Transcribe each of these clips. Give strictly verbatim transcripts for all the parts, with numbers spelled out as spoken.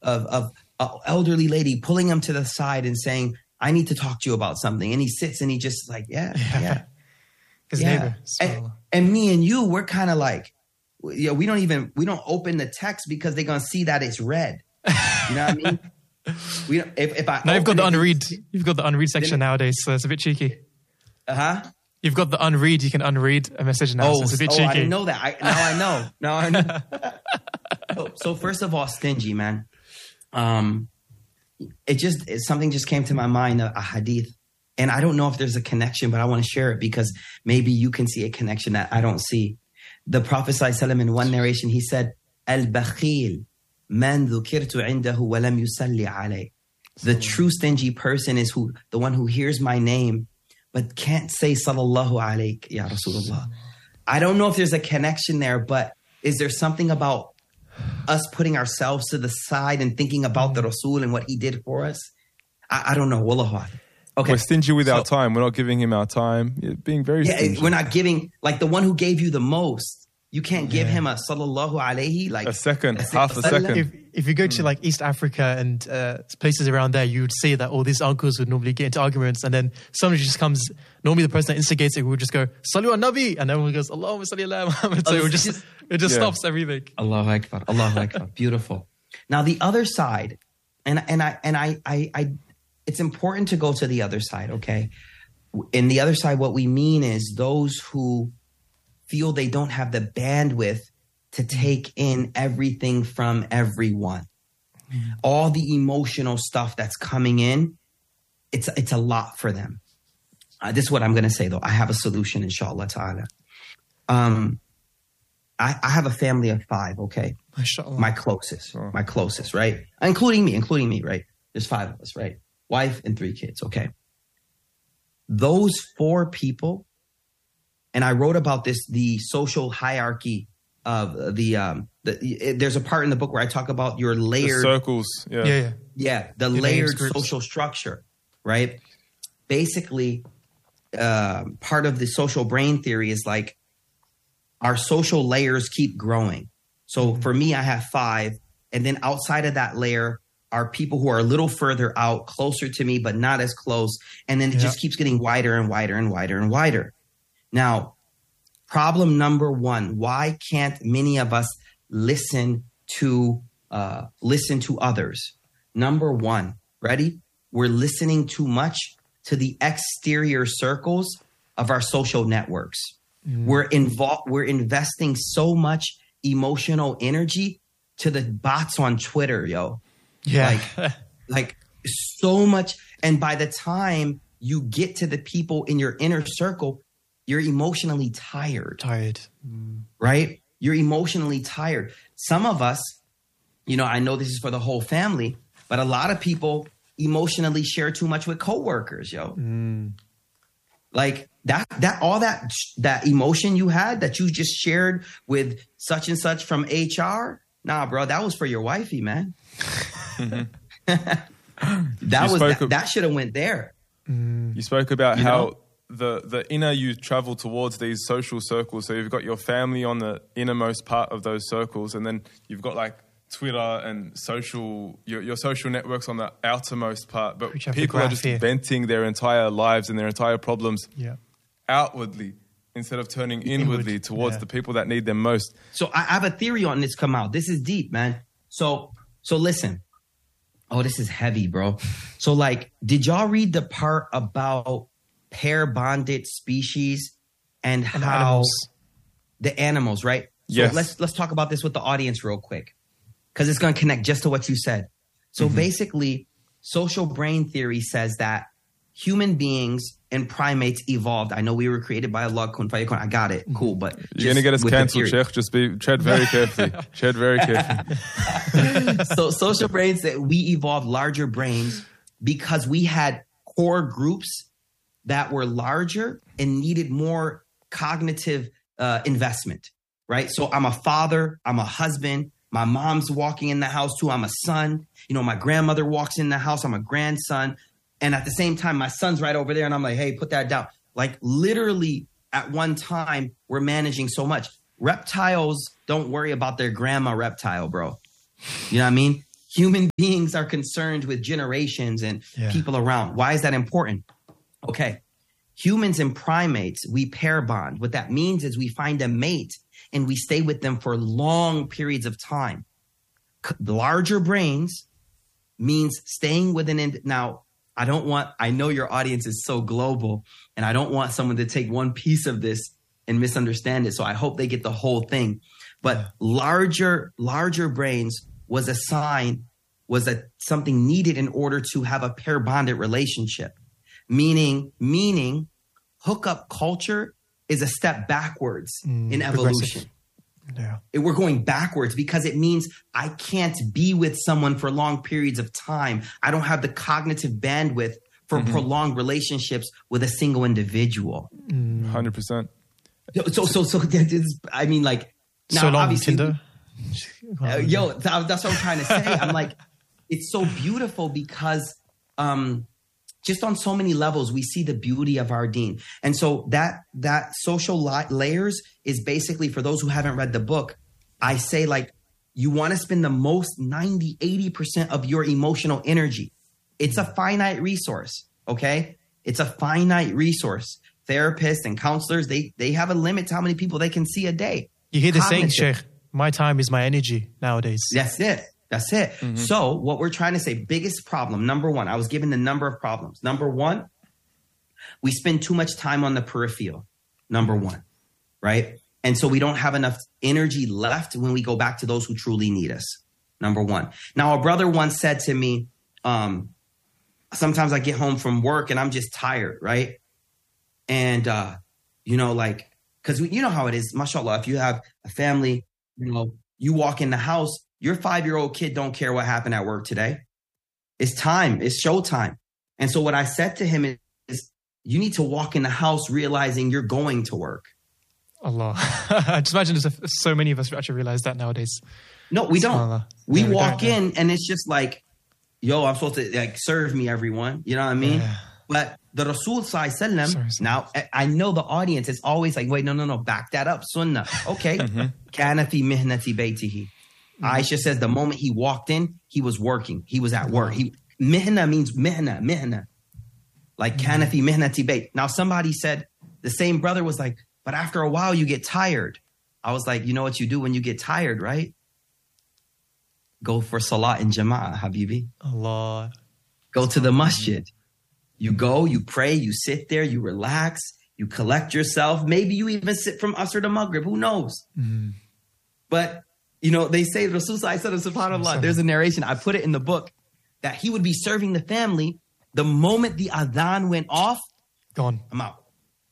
of, of an elderly lady pulling him to the side and saying, I need to talk to you about something. And he sits and he just like, yeah, yeah. yeah. His yeah. neighbor. And, and me and you, we're kind of like, you know, we don't even, we don't open the text because they're going to see that it's red. You know what I mean? We don't, if, if I now you've got the it, unread, you've got the unread section nowadays, so it's a bit cheeky. Uh-huh. You've got the unread, you can unread a message now, oh, so it's a bit oh, cheeky. I didn't know that. I, now I know. Now I know. so, so first of all, stingy, man. Um, it just, it, something just came to my mind, a, a hadith. And I don't know if there's a connection, but I want to share it because maybe you can see a connection that I don't see. The Prophet ﷺ, in one narration, he said, Al-Bakhil, man dhukirtu indahu wa lam yusalli alayh. The true stingy person is who the one who hears my name, but can't say sallallahu alayk, ya Rasulullah. I don't know if there's a connection there, but is there something about us putting ourselves to the side and thinking about the Rasul and what he did for us? I, I don't know. Wallahu. Okay. We're stingy with so, our time. We're not giving him our time. You're being very yeah, stingy. We're not giving, like the one who gave you the most. You can't give yeah. him a sallallahu alayhi, like a second, a half a second. If, if you go to like East Africa and uh, places around there, you would see that all these uncles would normally get into arguments, and then somebody just comes. Normally, the person that instigates it would just go "Salu an-Nabi," and everyone goes "Allahumma salli ala Muhammad." So it would just it just yeah. stops everything. Allahu Akbar, Allahu Akbar, beautiful. Now the other side, and and I and I I. I it's important to go to the other side, okay? In the other side, what we mean is those who feel they don't have the bandwidth to take in everything from everyone. Mm. All the emotional stuff that's coming in, it's, it's a lot for them. Uh, this is what I'm going to say, though. I have a solution, inshallah ta'ala. Um, I, I have a family of five, okay? Mashallah. My closest, oh. my closest, right? Including me, including me, right? There's five of us, right? Wife and three kids, okay? Those four people, and I wrote about this, the social hierarchy of the, um, the there's a part in the book where I talk about your layered... The circles, yeah. Yeah, yeah. yeah the your layered social structure, right? Basically, uh, part of the social brain theory is like our social layers keep growing. So for me, I have five, and then outside of that layer, are people who are a little further out, closer to me, but not as close. And then it yeah. just keeps getting wider and wider and wider and wider. Now, problem number one, why can't many of us listen to uh, listen to others? Number one, ready? We're listening too much to the exterior circles of our social networks. Mm. We're involved. We're investing so much emotional energy to the bots on Twitter, yo. Yeah. Like, like so much. And by the time you get to the people in your inner circle, you're emotionally tired. Tired. Mm. Right? You're emotionally tired. Some of us, you know, I know this is for the whole family, but a lot of people emotionally share too much with coworkers, yo. Mm. Like that, that, all that, that emotion you had that you just shared with such and such from H R. Nah, bro, that was for your wifey, man. Mm-hmm. that you was that, of, that should have went there. You spoke about you how know? the the inner you travel towards these social circles. So you've got your family on the innermost part of those circles, and then you've got like Twitter and social your, your social networks on the outermost part. But people are just here. venting their entire lives and their entire problems yeah. outwardly instead of turning inwardly Inward. towards yeah. the people that need them most. So I have a theory on this come out. This is deep, man. So so listen. Oh, this is heavy, bro. So like, did y'all read the part about pair bonded species and, and how animals. the animals, right? So yes. let's let's talk about this with the audience real quick, because it's going to connect just to what you said. So mm-hmm. basically, social brain theory says that human beings and primates evolved. I know we were created by Allah, kun fayakun. I got it. Cool, but you're going to get us cancelled, Sheikh. Just be tread very carefully. tread very carefully. So social brains, that we evolved larger brains because we had core groups that were larger and needed more cognitive uh, investment, right? So I'm a father, I'm a husband, my mom's walking in the house too, I'm a son. You know, my grandmother walks in the house, I'm a grandson. And at the same time, my son's right over there and I'm like, hey, put that down. Like literally at one time, we're managing so much. Reptiles don't worry about their grandma reptile, bro. You know what I mean? Human beings are concerned with generations and Yeah. people around. Why is that important? Okay. Humans and primates, we pair bond. What that means is we find a mate and we stay with them for long periods of time. C- larger brains means staying with an ind- now I don't want I know your audience is so global and I don't want someone to take one piece of this and misunderstand it, so I hope they get the whole thing. But yeah. larger larger brains was a sign was a something needed in order to have a pair bonded relationship, meaning meaning hookup culture is a step backwards mm, in evolution. Yeah. It, we're going backwards because it means I can't be with someone for long periods of time. I don't have the cognitive bandwidth for mm-hmm. prolonged relationships with a single individual. one hundred percent. So, so, so, I mean, like, now, so long, obviously, Tinder. Uh, yo, that, that's what I'm trying to say. I'm like, it's so beautiful because um, just on so many levels, we see the beauty of our deen. And so that that social li- layers is basically, for those who haven't read the book, I say, like, you want to spend the most ninety, eighty percent of your emotional energy. It's a finite resource, okay? It's a finite resource. Therapists and counselors, they they have a limit to how many people they can see a day. You hear the Cognitive. saying, Sheikh, my time is my energy nowadays. That's it. That's it. Mm-hmm. So what we're trying to say, biggest problem, number one, I was given the number of problems. Number one, we spend too much time on the peripheral, number one, right? And so we don't have enough energy left when we go back to those who truly need us, number one. Now, a brother once said to me, um, sometimes I get home from work and I'm just tired, right? And, uh, you know, like, because you know how it is, mashallah, if you have a family, you know, you walk in the house, your five-year-old kid don't care what happened at work today. It's time. It's showtime. And so what I said to him is, you need to walk in the house realizing you're going to work. Allah. I just imagine there's a, so many of us who actually realize that nowadays. No, we don't. We yeah, we walk don't, in and it's just like, yo, I'm supposed to like serve me, everyone. You know what I mean? Yeah. But the Rasul Sallallahu Alaihi Wasallam, now I know the audience is always like, wait, no, no, no, back that up. Sunnah. Okay. Kana fi mihnati baytihi. Aisha says the moment he walked in, he was working. He was at work. He mihna means mihna, mihna. Like kana fi mihnati bayt. Now somebody said, the same brother was like, but after a while you get tired. I was like, you know what you do when you get tired, right? Go for salat in jama'ah, habibi. Allah. Go to the masjid. You go, you pray, you sit there, you relax, you collect yourself. Maybe you even sit from Asr to Maghrib. Who knows? Mm-hmm. But, you know, they say, Rasul subhanAllah, there's a narration, I put it in the book, that he would be serving the family. The moment the adhan went off, gone. I'm out.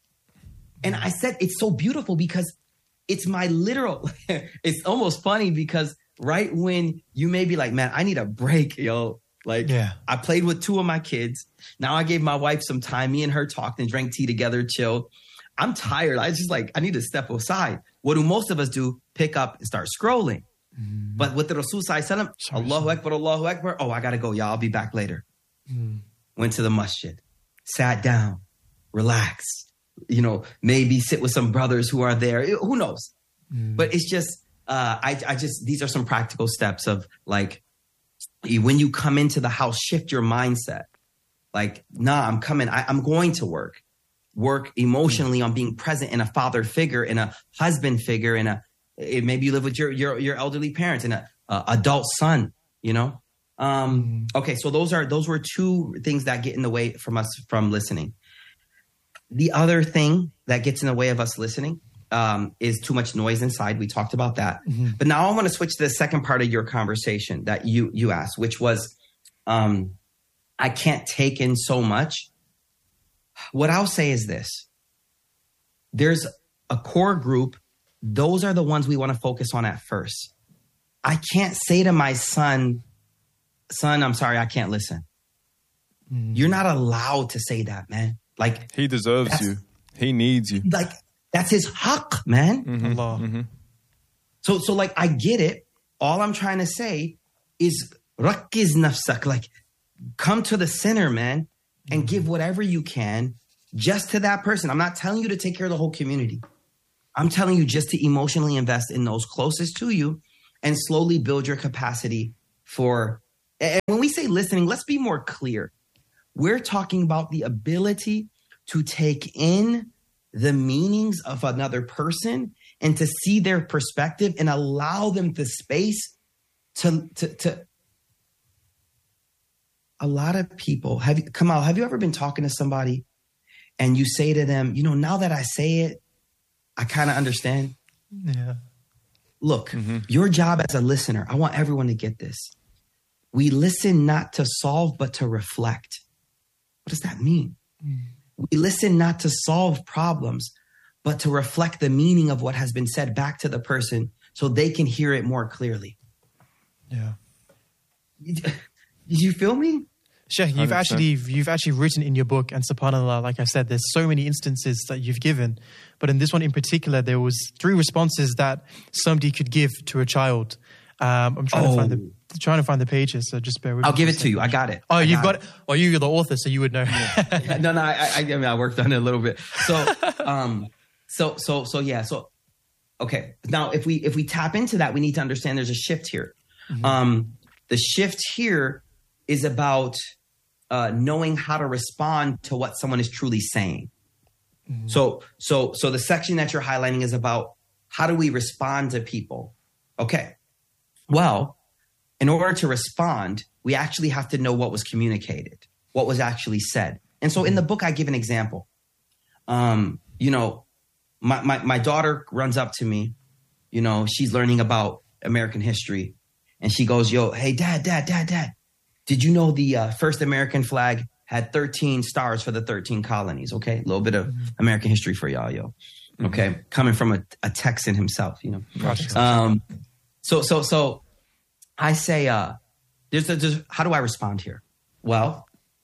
And I said, it's so beautiful because it's my literal, it's almost funny because right when you may be like, man, I need a break, yo. Like, yeah. I played with two of my kids. Now I gave my wife some time. Me and her talked and drank tea together, chilled. I'm tired. I just like, I need to step aside. What do most of us do? Pick up and start scrolling. Mm. But with the Rasul Sallallahu Alaihi Wasallam, Allahu Akbar, Allahu Akbar. Oh, I got to go. Y'all, I'll be back later. Mm. Went to the masjid, sat down, relaxed. You know, maybe sit with some brothers who are there. It, who knows? Mm. But it's just, uh, I, I just, these are some practical steps of like, when you come into the house, shift your mindset. Like, nah, I'm coming. I, I'm going to work. Work emotionally on being present in a father figure, in a husband figure, in a it, maybe you live with your your, your elderly parents, in a uh, adult son. You know. Um, okay, so those are those were two things that get in the way from us from listening. The other thing that gets in the way of us listening Um, is too much noise inside. We talked about that. Mm-hmm. But now I want to switch to the second part of your conversation that you you asked, which was, um, I can't take in so much. What I'll say is this. There's a core group. Those are the ones we want to focus on at first. I can't say to my son, son, I'm sorry, I can't listen. Mm-hmm. You're not allowed to say that, man. Like, he deserves you. He needs you. Like, that's his haqq, man. Mm-hmm. Allah. Mm-hmm. So, so like, I get it. All I'm trying to say is rakkiz nafsak, like, come to the center, man, and give whatever you can just to that person. I'm not telling you to take care of the whole community. I'm telling you just to emotionally invest in those closest to you and slowly build your capacity for And when we say listening, let's be more clear. We're talking about the ability to take in the meanings of another person and to see their perspective and allow them the space to, to, to a lot of people have you, Kamal, have you ever been talking to somebody and you say to them, you know, now that I say it, I kind of understand. Yeah. Look, Mm-hmm. your job as a listener, I want everyone to get this. We listen not to solve, but to reflect. What does that mean? Mm. We listen not to solve problems, but to reflect the meaning of what has been said back to the person so they can hear it more clearly. Yeah. Did you feel me? Sheikh, you've actually you've actually written in your book, and subhanAllah, like I said, there's so many instances that you've given. But in this one in particular, there was three responses that somebody could give to a child. Um, I'm trying Oh. to find the trying to find the pages, so just bear with I'll me. give for a it to you. I second. got it. Oh, I you've got it. it. Well, you're the author, so you would know. no, no, I, I, I mean, I worked on it a little bit. So, um, so, so, so, yeah. So, okay. Now, if we if we tap into that, we need to understand there's a shift here. Mm-hmm. Um, the shift here is about uh, knowing how to respond to what someone is truly saying. Mm-hmm. So, so, so the section that you're highlighting is about how do we respond to people? Okay. Well, in order to respond, we actually have to know what was communicated, what was actually said. And so in the book, I give an example. Um, you know, my, my, my daughter runs up to me, you know, she's learning about American history. And she goes, yo, hey, dad, dad, dad, dad, did you know the uh, first American flag had thirteen stars for the thirteen colonies? Okay, a little bit of mm-hmm. American history for y'all, yo. Okay, mm-hmm. Coming from a, a Texan himself, you know. Um, so, so, so I say, uh, there's, a, there's, how do I respond here? Well,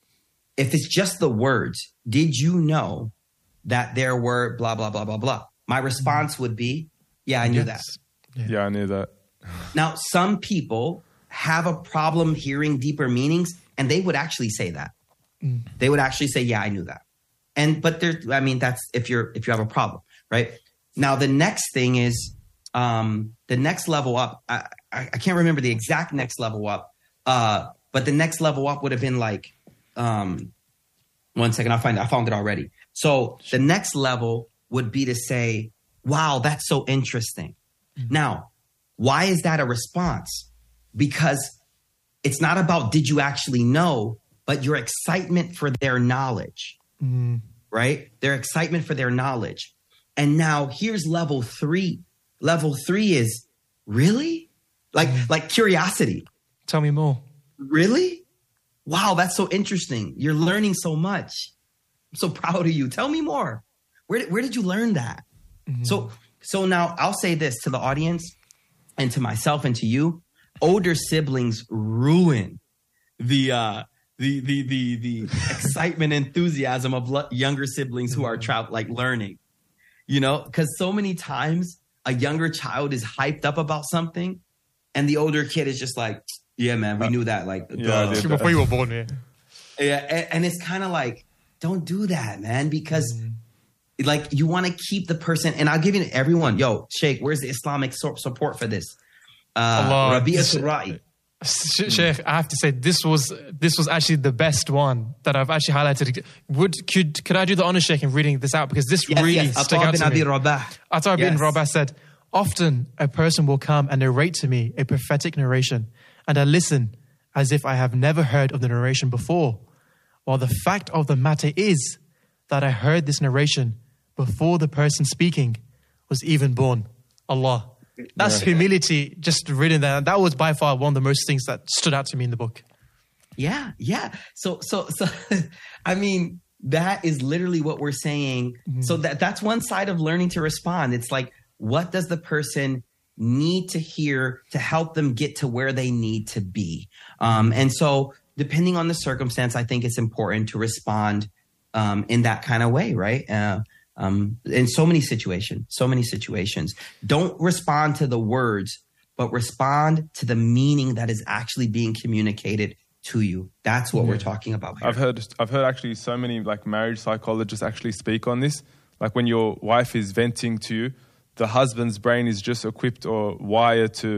if it's just the words, did you know that there were blah, blah, blah, blah, blah? My response would be, yeah, I knew yes. that. Yeah. yeah, I knew that. Now, some people have a problem hearing deeper meanings, and they would actually say that. Mm. They would actually say, yeah, I knew that. And, but there, I mean, that's if you're, if you have a problem, right? Now, the next thing is, um, the next level up, I, I, I can't remember the exact next level up, uh, but the next level up would have been like, um, one second, I'll find it. I found it already. So the next level would be to say, wow, that's so interesting. Mm-hmm. Now, why is that a response? Because it's not about did you actually know, but your excitement for their knowledge, mm-hmm. right? Their excitement for their knowledge. And now here's level three. Level three is really like, mm-hmm. like curiosity. Tell me more. Really? Wow, that's so interesting. You're learning so much. I'm so proud of you. Tell me more. Where did, where did you learn that? Mm-hmm. So, so now I'll say this to the audience and to myself and to you. Older siblings ruin the uh, the the the the excitement, enthusiasm of lo- younger siblings who are tra- like learning. You know, because so many times a younger child is hyped up about something, and the older kid is just like, "Yeah, man, we knew that." Like, yeah, before you were born, yeah. Yeah, and, and it's kind of like, don't do that, man, because. Mm. Like you want to keep the person, and I'll give you everyone. Yo, Sheikh, where's the Islamic so- support for this? Uh, Rabi'atul Ra'i. Sheikh, I have to say this was this was actually the best one that I've actually highlighted. Would could could I do the honor, Sheikh, in reading this out, because this yes, really yes. stuck out to me. Rabah. Atar bin Rabah said, "Often a person will come and narrate to me a prophetic narration, and I listen as if I have never heard of the narration before. While the fact of the matter is that I heard this narration before the person speaking was even born." Allah. That's yeah. humility just written there. That was by far one of the most things that stood out to me in the book. Yeah, yeah. So, so, so, I mean, that is literally what we're saying. Mm-hmm. So that that's one side of learning to respond. It's like, what does the person need to hear to help them get to where they need to be? Um, and so depending on the circumstance, I think it's important to respond um, in that kind of way, right? Uh, Um, in so many situations, so many situations, don't respond to the words, but respond to the meaning that is actually being communicated to you. That's what yeah. we're talking about here. I've heard, I've heard actually so many like marriage psychologists actually speak on this. Like when your wife is venting to you, the husband's brain is just equipped or wired to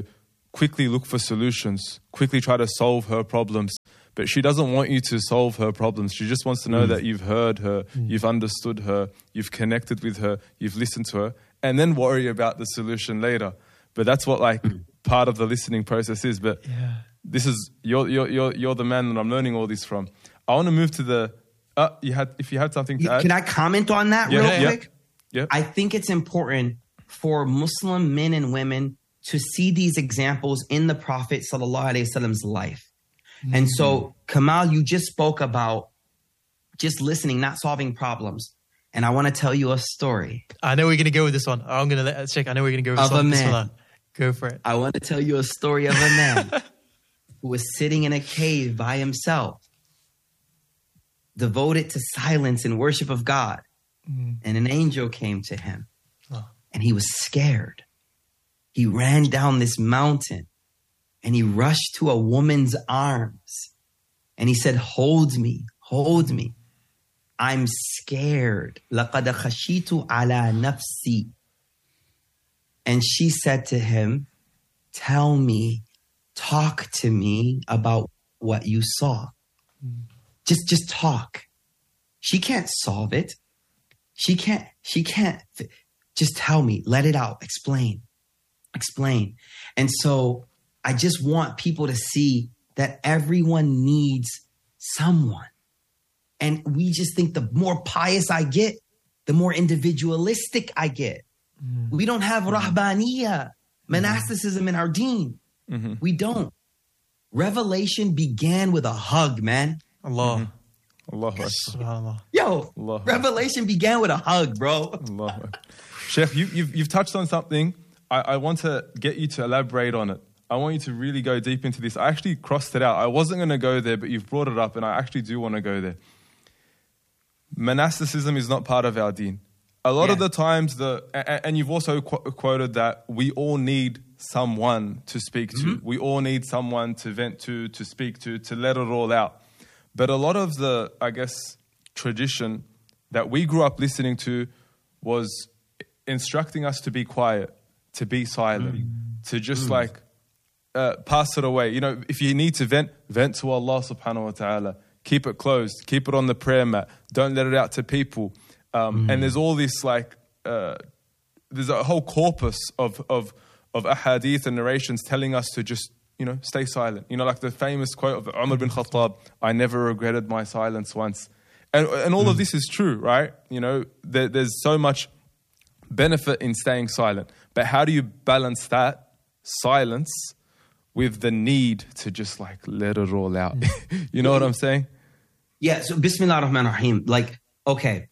quickly look for solutions, quickly try to solve her problems. But she doesn't want you to solve her problems. She just wants to know mm. that you've heard her, mm. you've understood her, you've connected with her, you've listened to her, and then worry about the solution later. But that's what like mm. part of the listening process is. But yeah. this is you're you're you're you're the man that I'm learning all this from. I want to move to the. Uh, you had if you had something to you, add. Can I comment on that yeah, real yeah, quick? Yeah. I think it's important for Muslim men and women to see these examples in the Prophet Sallallahu Alaihi Wasallam's life. Mm-hmm. And so, Kamal, you just spoke about just listening, not solving problems. And I want to tell you a story. I know we're going to go with this one. I'm going to let check. I know we're going to go with of this one. a man. This one. Go for it. I want to tell you a story of a man who was sitting in a cave by himself, devoted to silence and worship of God. Mm. And an angel came to him oh. and he was scared. He ran down this mountain and he rushed to a woman's arms and he said, hold me, hold me. I'm scared. لَقَدْ خَشِيتُ عَلَى نَفْسِي. And she said to him, tell me, talk to me about what you saw. Mm. Just, just talk. She can't solve it. She can't, she can't, just tell me, let it out, explain, explain. And so I just want people to see that everyone needs someone. And we just think the more pious I get, the more individualistic I get. Mm-hmm. We don't have rahbaniyah, monasticism in our deen. Mm-hmm. We don't. Revelation began with a hug, man. Allah. Mm-hmm. Allah. Subhanallah. Yo, Allah. Revelation began with a hug, bro. Allah. Sheikh, you, you've, you've touched on something. I, I want to get you to elaborate on it. I want you to really go deep into this. I actually crossed it out. I wasn't going to go there, but you've brought it up, and I actually do want to go there. Monasticism is not part of our deen. A lot yeah. of the times, the and, and you've also qu- quoted that we all need someone to speak to. Mm-hmm. We all need someone to vent to, to speak to, to let it all out. But a lot of the, I guess, tradition that we grew up listening to was instructing us to be quiet, to be silent, mm. to just mm. like uh, pass it away. You know, if you need to vent, vent to Allah subhanahu wa ta'ala. Keep it closed. Keep it on the prayer mat. Don't let it out to people. Um, mm. And there's all this like, uh, there's a whole corpus of, of, of ahadith and narrations telling us to just, you know, stay silent. You know, like the famous quote of Umar bin Khattab, I never regretted my silence once. And, and all mm. of this is true, right? You know, there, there's so much benefit in staying silent. But how do you balance that silence with the need to just like let it all out? You know what I'm saying? Yeah. So Bismillah ar-Rahman ar-Rahim. Like, okay.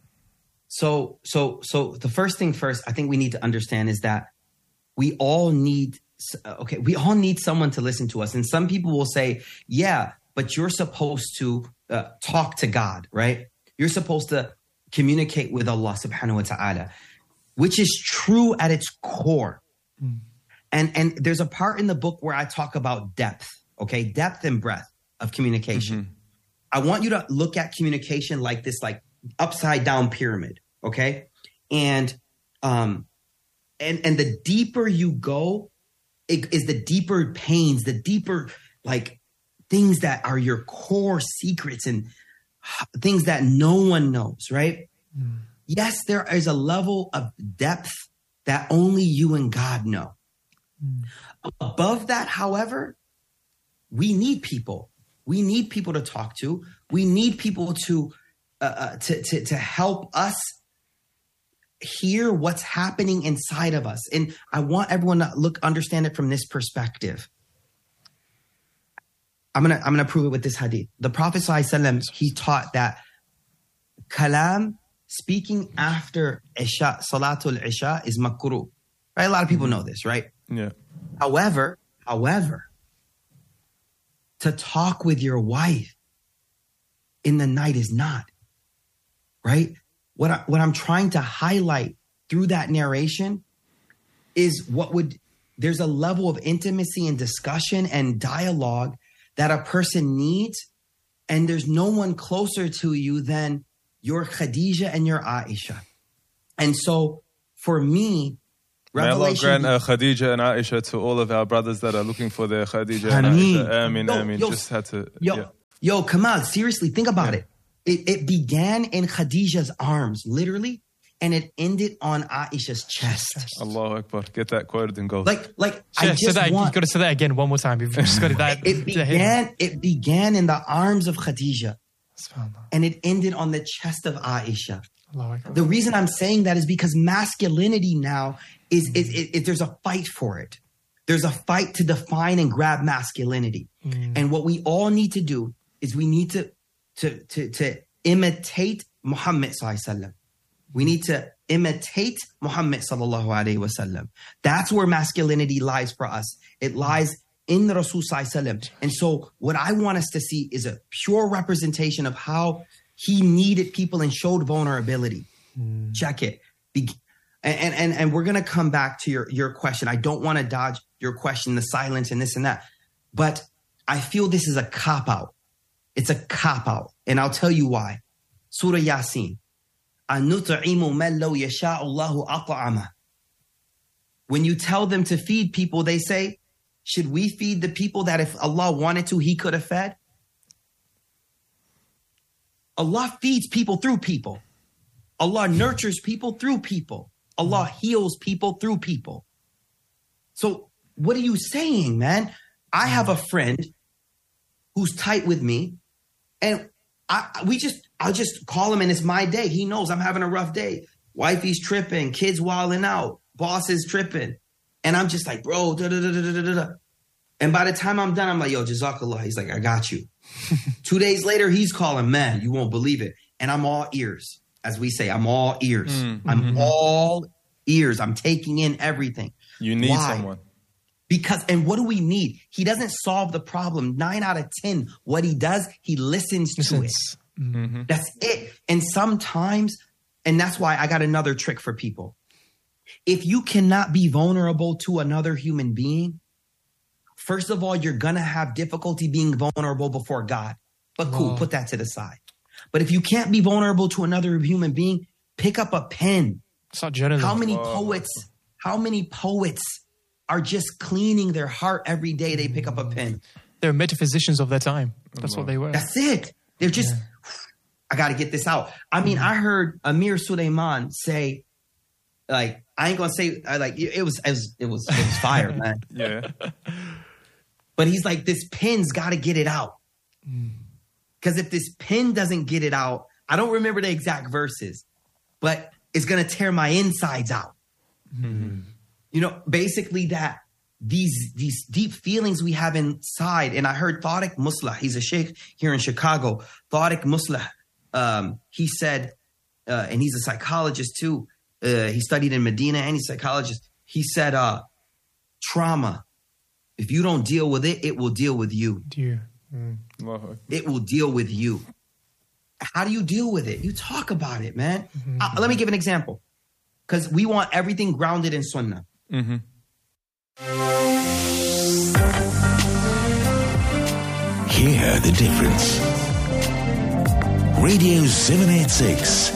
So, so, so the first thing first, I think we need to understand is that we all need, okay, we all need someone to listen to us. And some people will say, yeah, but you're supposed to uh, talk to God, right? You're supposed to communicate with Allah subhanahu wa ta'ala, which is true at its core. Mm. And, and there's a part in the book where I talk about depth, okay? Depth and breadth of communication. Mm-hmm. I want you to look at communication like this, like upside down pyramid, okay? And, um, and, and the deeper you go, it is the deeper pains, the deeper, like, things that are your core secrets and things that no one knows, right? Mm. Yes, there is a level of depth that only you and God know. Mm. Above that, however, we need people. We need people to talk to. We need people to, uh, uh, to, to, to help us hear what's happening inside of us. And I want everyone to look, understand it from this perspective. I'm gonna I'm gonna prove it with this hadith. The Prophet ﷺ, he taught that kalam, speaking after Isha, Salatul Isha, is makruh. Right? A lot of people know this, right? Yeah. However, however, to talk with your wife in the night is not. Right? What I, what I'm trying to highlight through that narration is what would there's a level of intimacy and discussion and dialogue that a person needs, and there's no one closer to you than your Khadija and your Aisha. And so for me, May Allah Revelation. grant uh, Khadija and Aisha to all of our brothers that are looking for their Khadija and Ameen. Aisha. Ameen, Yo, ameen. yo, Just had to. Yo, yeah. yo, Kamal, seriously, think about it. it. It began in Khadija's arms, literally, and it ended on Aisha's chest. Allahu Akbar. Get that quoted in gold. Like, like I Yeah, just say that, want. you got to say that again one more time. You've just got that. It began. It began in the arms of Khadija, SubhanAllah. and it ended on the chest of Aisha. Allahu Akbar. The reason I'm saying that is because masculinity now is, is, is, is there's a fight for it. There's a fight to define and grab masculinity. And what we all need to do is we need to, to, to, to imitate Muhammad sallallahu alaihi wasallam. We need to imitate Muhammad sallallahu alaihi wasallam. That's where masculinity lies for us. It lies in the Rasul sallallahu alaihi wasallam. And so what I want us to see is a pure representation of how he needed people and showed vulnerability. Mm. Check it. Be- and, and, and we're going to come back to your, your question. I don't want to dodge your question, the silence and this and that. But I feel this is a cop-out. It's a cop-out. And I'll tell you why. Surah Yasin. أَنُطْعِمُ مَنْ لَوْ يَشَاءُ اللَّهُ أَطْعَمَهُ. When you tell them to feed people, they say, should we feed the people that if Allah wanted to, he could have fed? Allah feeds people through people. Allah nurtures people through people. Allah heals people through people. So what are you saying, man? I have a friend who's tight with me, and I we just I'll just call him and it's my day. He knows I'm having a rough day. Wifey's tripping, kids wilding out, boss is tripping. And I'm just like, bro, da da da da da da da. And by the time I'm done, I'm like, yo, Jazakallah. He's like, I got you. Two days later, he's calling, man, you won't believe it. And I'm all ears. As we say, I'm all ears. Mm-hmm. I'm all ears. I'm taking in everything. You need Why? someone. Because, and what do we need? He doesn't solve the problem. Nine out of ten, what he does, he listens to Listens. it. Mm-hmm. That's it. And sometimes, and that's why I got another trick for people. If you cannot be vulnerable to another human being, first of all, you're going to have difficulty being vulnerable before God. But cool, Wow. put that to the side. But if you can't be vulnerable to another human being, pick up a pen. Start journaling. How many Whoa. poets, how many poets are just cleaning their heart every day they pick up a pen? They were metaphysicians of their time. That's what they were. That's it. They're just, I got to get this out. I mean, I heard Amir Suleiman say, like, I ain't going to say, I like, it was, it was, it was, it was fire, man. Yeah. But he's like, this pen's got to get it out. Because if this pen doesn't get it out, I don't remember the exact verses, but it's going to tear my insides out. Mm-hmm. You know, basically that these these deep feelings we have inside. And I heard Tariq Muslah, he's a sheikh here in Chicago. Tariq Muslah, um, he said, uh, and he's a psychologist too. Uh, he studied in Medina and he's a psychologist. He said, uh, trauma, if you don't deal with it, it will deal with you. Dear. Allahu It will deal with you. How do you deal with it? You talk about it, man. Mm-hmm. Uh, let me give an example. Because we want everything grounded in Sunnah. Mm-hmm. Hear the difference. Radio seven eighty-six.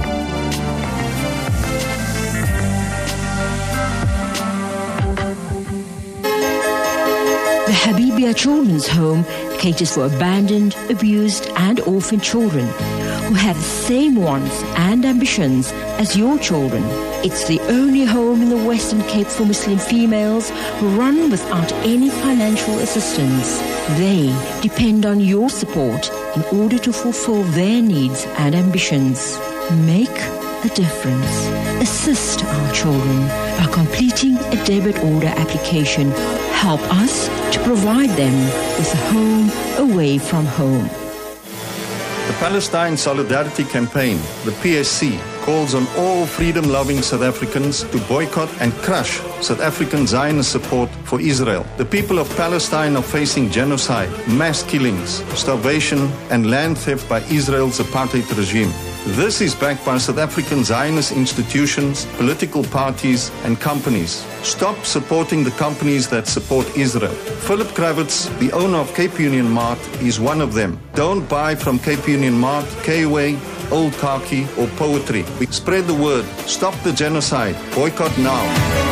The Habibia Children's Home caters for abandoned, abused and orphaned children who have the same wants and ambitions as your children. It's the only home in the Western Cape for Muslim females who run without any financial assistance. They depend on your support in order to fulfill their needs and ambitions. Make a difference. Assist our children by completing a debit order application. Help us to provide them with a home away from home. The Palestine Solidarity Campaign, the P S C, calls on all freedom-loving South Africans to boycott and crush South African Zionist support for Israel. The people of Palestine are facing genocide, mass killings, starvation, and land theft by Israel's apartheid regime. This is backed by South African Zionist institutions, political parties, and companies. Stop supporting the companies that support Israel. Philip Kravitz, the owner of Cape Union Mart, is one of them. Don't buy from Cape Union Mart, K-Way, Old Khaki, or Poetry. Spread the word. Stop the genocide. Boycott now.